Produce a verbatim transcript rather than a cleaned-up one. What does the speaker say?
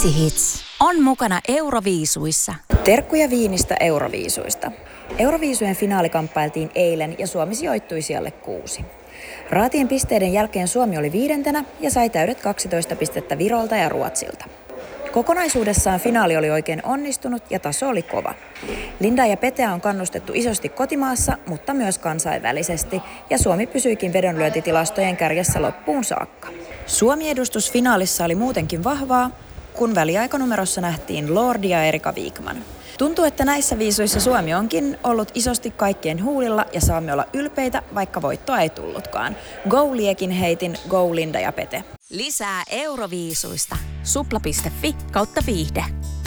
Easy Hits on mukana Euroviisuissa. Terkkuja Viinistä Euroviisuista. Euroviisujen finaali kamppailtiin eilen ja Suomi sijoittui sijalle kuusi. Raatien pisteiden jälkeen Suomi oli viidentenä ja sai täydet kaksitoista pistettä Virolta ja Ruotsilta. Kokonaisuudessaan finaali oli oikein onnistunut ja taso oli kova. Lindaa ja Peteä on kannustettu isosti kotimaassa, mutta myös kansainvälisesti, ja Suomi pysyikin vedonlyöntitilastojen kärjessä loppuun saakka. Suomi-edustus finaalissa oli muutenkin vahvaa, kun väliaikanumerossa nähtiin Lordi ja Erika Wigman. Tuntuu, että näissä viisuissa Suomi onkin ollut isosti kaikkien huulilla ja saamme olla ylpeitä, vaikka voittoa ei tullutkaan. Go Liekin heitin, go Linda ja Pete. Lisää Euroviisuista. supla piste fi kautta viihde.